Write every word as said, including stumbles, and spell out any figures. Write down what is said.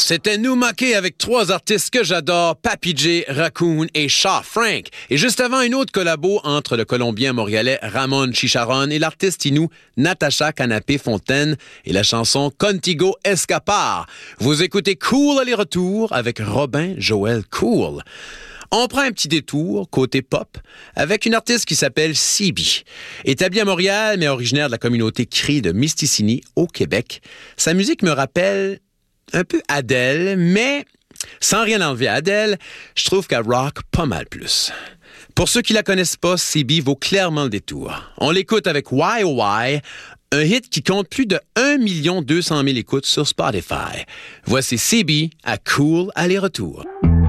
C'était Nous Maquer avec trois artistes que j'adore, Papi J, Raccoon et Shaw Frank. Et juste avant, une autre collabo entre le Colombien montréalais Ramon Chicharron et l'artiste inou Natacha Canapé-Fontaine et la chanson Contigo Escapar. Vous écoutez Cool aller-retour avec Robin Joël Cool. On prend un petit détour, côté pop, avec une artiste qui s'appelle C B. Établie à Montréal, mais originaire de la communauté Cri de Misticini, au Québec, sa musique me rappelle un peu Adele, mais sans rien enlever à Adele, je trouve qu'elle rock pas mal plus. Pour ceux qui la connaissent pas, C B vaut clairement le détour. On l'écoute avec Why Oh Why, un hit qui compte plus de un million deux cent mille écoutes sur Spotify. Voici C B à Cool aller-retour.